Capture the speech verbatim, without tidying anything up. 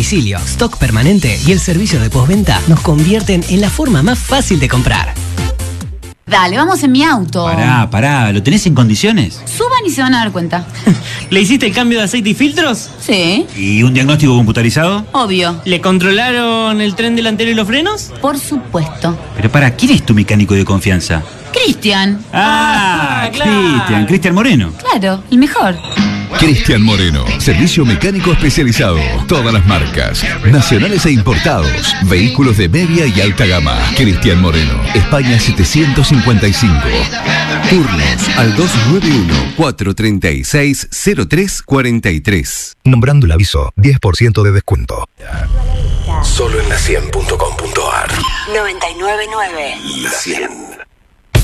domicilio, stock permanente y el servicio de postventa nos convierten en la forma más fácil de comprar. Dale, vamos en mi auto. Pará, pará, ¿lo tenés en condiciones? Suban y se van a dar cuenta. ¿Le hiciste el cambio de aceite y filtros? Sí. ¿Y un diagnóstico computarizado? Obvio. ¿Le controlaron el tren delantero y los frenos? Por supuesto. Pero para, ¿quién es tu mecánico de confianza? Cristian. Ah, claro. Cristian, Cristian Moreno. Claro, el mejor. Cristian Moreno, servicio mecánico especializado. Todas las marcas, nacionales e importados. Vehículos de media y alta gama. Cristian Moreno, España setecientos cincuenta y cinco. Turnos al dos nueve uno, cuatro tres seis, cero tres cuatro tres. Nombrando el aviso, diez por ciento de descuento. Solo en la cien punto com punto ar. noventa y nueve punto nueve. La cien.